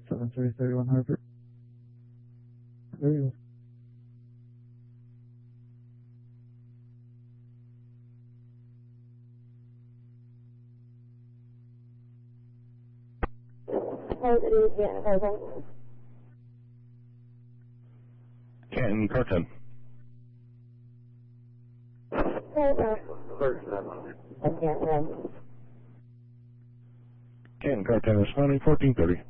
730-31 Harvard. There you go. Canton, car 10. Canton, car 10 responding, 1430.